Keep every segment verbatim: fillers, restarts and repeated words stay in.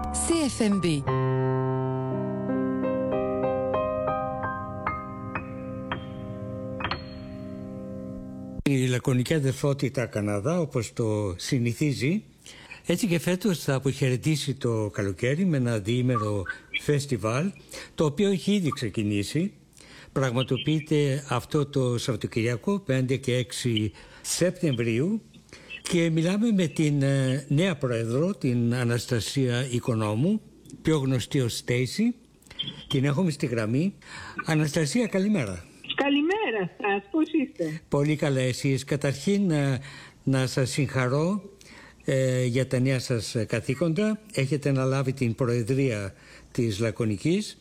σι εφ εμ μπι. Η Λακωνική Αδερφότητα Καναδά, όπως το συνηθίζει, έτσι και φέτος θα αποχαιρετήσει το καλοκαίρι με ένα διήμερο φεστιβάλ, το οποίο έχει ήδη ξεκινήσει. Πραγματοποιείται αυτό το Σαββατοκυριακό πέντε και έξι Σεπτεμβρίου και μιλάμε με την νέα πρόεδρο, την Αναστασία Οικονόμου, πιο γνωστή ως Στέισι. Την έχουμε στη γραμμή. Αναστασία, καλημέρα. Καλημέρα σας, πώς είστε? Πολύ καλά εσείς. Καταρχήν να, να σας συγχαρώ ε, για τα νέα σας καθήκοντα. Έχετε αναλάβει την προεδρία της Λακωνικής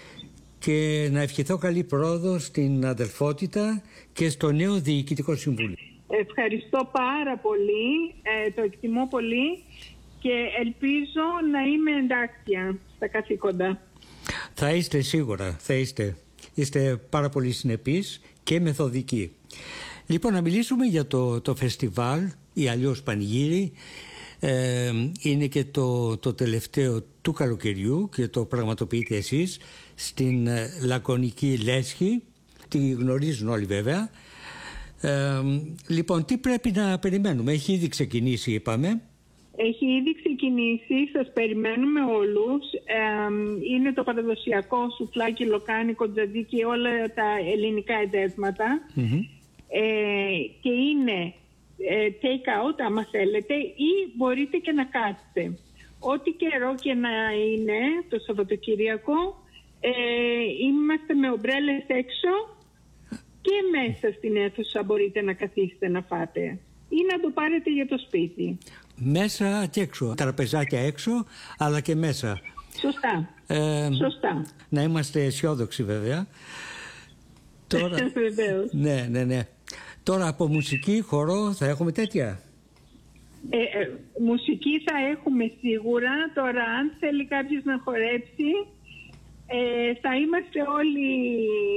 και να ευχηθώ καλή πρόοδο στην αδελφότητα και στο νέο Διοικητικό Συμβούλιο. Ευχαριστώ πάρα πολύ, ε, το εκτιμώ πολύ και ελπίζω να είμαι εντάξια στα καθήκοντα. Θα είστε σίγουρα, θα είστε. Είστε πάρα πολύ συνεπείς και μεθοδικοί. Λοιπόν, να μιλήσουμε για το, το φεστιβάλ ή αλλιώς πανηγύρι. Ε, είναι και το, το τελευταίο του καλοκαιριού και το πραγματοποιείτε εσείς στην Λακωνική Λέσχη. Τη γνωρίζουν όλοι βέβαια. Ε, λοιπόν, τι πρέπει να περιμένουμε? Έχει ήδη ξεκινήσει, είπαμε. Έχει ήδη ξεκινήσει, σας περιμένουμε όλους. Ε, είναι το παραδοσιακό σουφλάκι, λοκάνικο, τζατζίκι, όλα τα ελληνικά εντεύματα. Mm-hmm. Ε, και είναι ε, take out άμα θέλετε, ή μπορείτε και να κάτσετε. Ό,τι καιρό και να είναι το Σαββατοκύριακο, ε, είμαστε με ομπρέλες έξω και μέσα στην αίθουσα μπορείτε να καθίσετε να φάτε ή να το πάρετε για το σπίτι. Μέσα και έξω, τραπεζάκια έξω αλλά και μέσα. Σωστά, ε, Σωστά. Να είμαστε αισιόδοξοι βέβαια. Τώρα, Βεβαίως. Ναι, ναι, ναι. Τώρα από μουσική, χορό θα έχουμε τέτοια? Ε, ε, μουσική θα έχουμε σίγουρα. Τώρα αν θέλει κάποιος να χορέψει, ε, θα είμαστε όλοι